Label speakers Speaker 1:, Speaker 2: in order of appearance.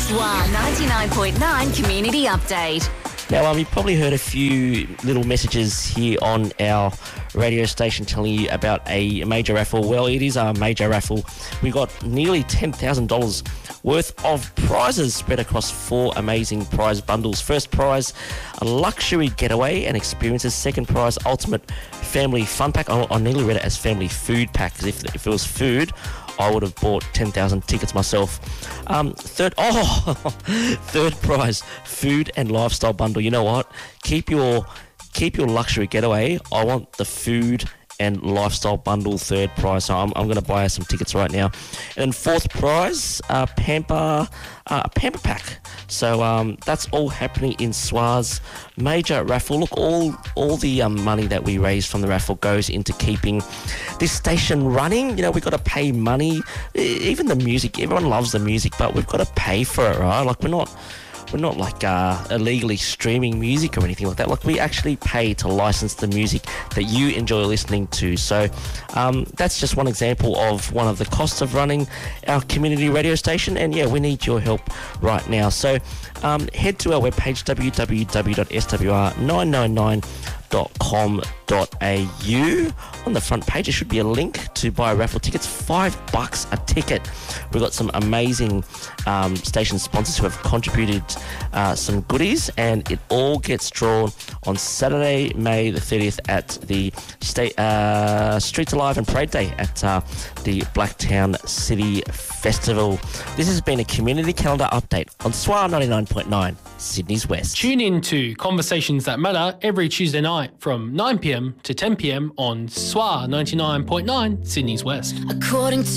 Speaker 1: SWR 99.9 Community Update.
Speaker 2: Now, you've probably heard a few little messages here on our radio station telling you about a major raffle. Well, it is a major raffle. We got nearly $10,000 worth of prizes spread across 4 amazing prize bundles. First prize, a luxury getaway and experiences. Second prize, ultimate family fun pack. I nearly read it as family food pack, because if it was food, I would have bought 10,000 tickets myself. Third prize, food and lifestyle bundle. You know what? Keep your luxury getaway. I want the food and lifestyle bundle, third prize. So I'm going to buy some tickets right now. And then fourth prize, pamper pack. So that's all happening in SWR's major raffle. Look, all the money that we raise from the raffle goes into keeping this station running. You know, we've got to pay money. Even the music, everyone loves the music, but we've got to pay for it, right? Like, we're not like illegally streaming music or anything like that. Like, we actually pay to license the music that you enjoy listening to. So that's just one example of one of the costs of running our community radio station. And yeah, we need your help right now. So head to our webpage, www.swr999.com.au. On the front page, there should be a link to buy raffle tickets. $5 a ticket. We've got some amazing station sponsors who have contributed some goodies, and it all gets drawn on Saturday, May the 30th at the Streets Alive and Parade Day at the Blacktown City Festival. This has been a community calendar update on SWR 99.9, Sydney's West.
Speaker 3: Tune in to Conversations That Matter every Tuesday night from 9pm to 10pm on SWR 99.9, Sydney's West.
Speaker 1: According to